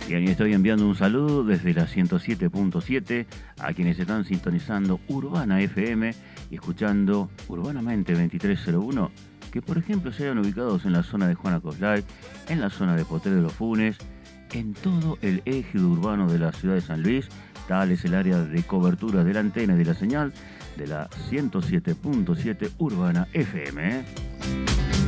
Bien, y estoy enviando un saludo desde la 107.7 a quienes están sintonizando Urbana FM y escuchando Urbanamente 2301, que por ejemplo se hayan ubicados en la zona de Juana Coslay, en la zona de Potrero de los Funes, en todo el eje urbano de la ciudad de San Luis. Tal es el área de cobertura de la antena y de la señal de la 107.7 Urbana FM.